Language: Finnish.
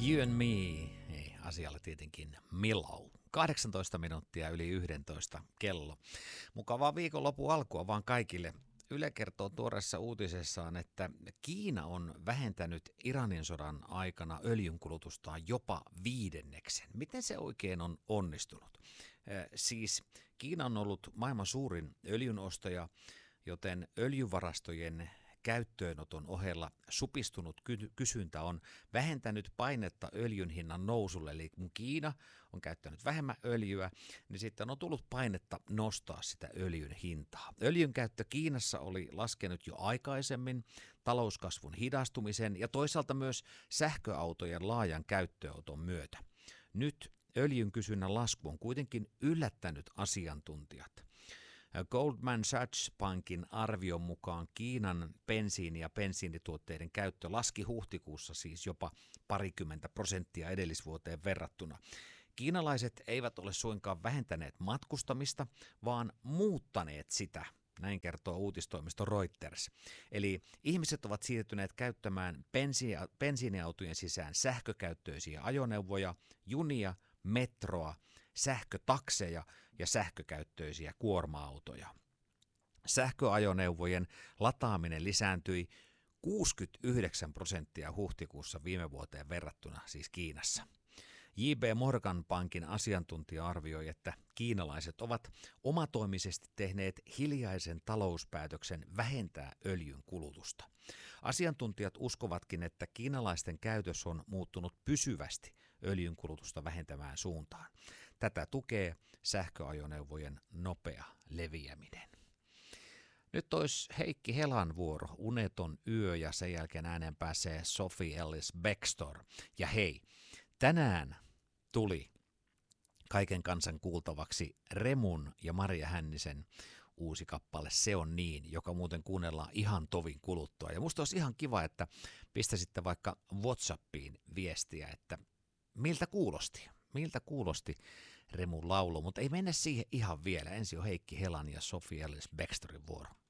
You and me, ei, asialla tietenkin Millow. 18 minuuttia yli 11 kello. Mukavaa viikonlopun alkua vaan kaikille. Yle kertoo tuoreessa uutisessaan, että Kiina on vähentänyt Iranin sodan aikana öljynkulutustaan jopa 1/5. Miten se oikein on onnistunut? Siis Kiina on ollut maailman suurin öljynostaja, joten öljyvarastojen käyttöönoton ohella supistunut kysyntä on vähentänyt painetta öljyn hinnan nousulle. Eli kun Kiina on käyttänyt vähemmän öljyä, niin sitten on tullut painetta nostaa sitä öljyn hintaa. Öljyn käyttö Kiinassa oli laskenut jo aikaisemmin talouskasvun hidastumisen ja toisaalta myös sähköautojen laajan käyttöönoton myötä. Nyt öljyn kysynnän lasku on kuitenkin yllättänyt asiantuntijat. Goldman Sachs-pankin arvion mukaan Kiinan bensiini- ja bensiinituotteiden käyttö laski huhtikuussa siis jopa 20% edellisvuoteen verrattuna. Kiinalaiset eivät ole suinkaan vähentäneet matkustamista, vaan muuttaneet sitä. Näin kertoo uutistoimisto Reuters. Eli ihmiset ovat siirtyneet käyttämään bensiiniautojen sisään sähkökäyttöisiä ajoneuvoja, junia, metroa, sähkötakseja ja sähkökäyttöisiä kuorma-autoja. Sähköajoneuvojen lataaminen lisääntyi 69% huhtikuussa viime vuoteen verrattuna, siis Kiinassa. J.P. Morgan Pankin asiantuntija arvioi, että kiinalaiset ovat omatoimisesti tehneet hiljaisen talouspäätöksen vähentää öljyn kulutusta. Asiantuntijat uskovatkin, että kiinalaisten käytös on muuttunut pysyvästi öljyn kulutusta vähentämään suuntaan. Tätä tukee sähköajoneuvojen nopea leviäminen. Nyt olisi Heikki Helan vuoro, Uneton yö, ja sen jälkeen ääneen pääsee Sophie Ellis-Bextor. Ja hei, tänään tuli kaiken kansan kuultavaksi Remun ja Maria Hännisen uusi kappale Se on niin, joka muuten kuunnellaan ihan tovin kuluttua. Ja musta olisi ihan kiva, että pistäisitte vaikka WhatsAppiin viestiä, että miltä kuulosti Remun laulu, mutta ei mennä siihen ihan vielä. Ensin on Heikki Helan ja Sophie Ellis-Bextorin vuoro.